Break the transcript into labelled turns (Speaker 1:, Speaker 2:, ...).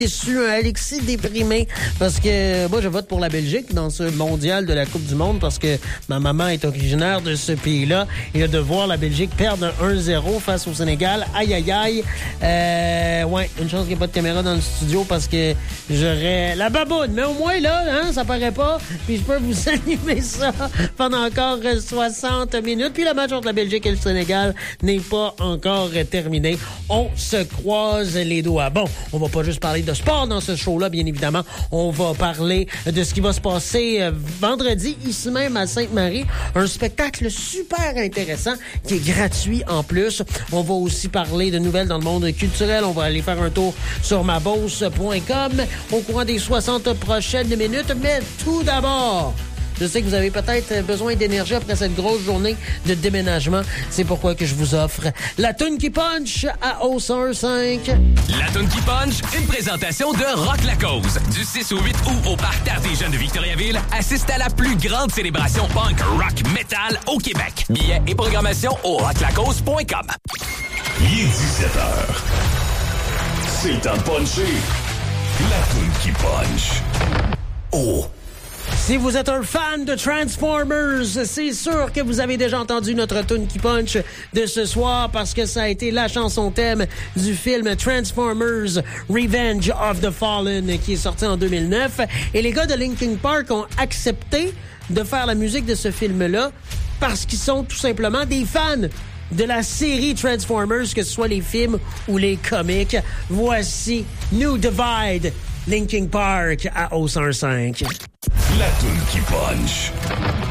Speaker 1: déçu, un Alexis déprimé, parce que moi, je vote pour la Belgique dans ce mondial de la Coupe du Monde, parce que ma maman est originaire de ce pays-là, et de voir la Belgique perdre 1-0 face au Sénégal, aïe, aïe, aïe. Ouais, une chance qu'il n'y ait pas de caméra dans le studio, parce que j'aurais la baboune, mais au moins, là, hein, ça paraît pas, puis je peux vous animer ça pendant encore 60 minutes, puis le match entre la Belgique et le Sénégal n'est pas encore terminé. On se croise les doigts. Bon, on va pas juste parler de sport dans ce show-là, bien évidemment. On va parler de ce qui va se passer vendredi, ici même à Sainte-Marie. Un spectacle super intéressant qui est gratuit en plus. On va aussi parler de nouvelles dans le monde culturel. On va aller faire un tour sur mabosse.com au courant des 60 prochaines minutes. Mais tout d'abord, je sais que vous avez peut-être besoin d'énergie après cette grosse journée de déménagement. C'est pourquoi que je vous offre la toune qui punch à O105.
Speaker 2: La toune qui punch, une présentation de Rock la Cause. Du 6 au 8 août au Parc Terre des Jeunes de Victoriaville, assiste à la plus grande célébration punk, rock, metal au Québec. Billets et programmation au rocklacause.com.
Speaker 3: Il est 17h. C'est le temps de puncher. La toune qui punch. Oh!
Speaker 1: Si vous êtes un fan de Transformers, c'est sûr que vous avez déjà entendu notre tune qui punch de ce soir parce que ça a été la chanson thème du film Transformers Revenge of the Fallen qui est sorti en 2009. Et les gars de Linkin Park ont accepté de faire la musique de ce film-là parce qu'ils sont tout simplement des fans de la série Transformers, que ce soit les films ou les comics. Voici New Divide, Linkin Park à O105.
Speaker 3: La toune qui punch.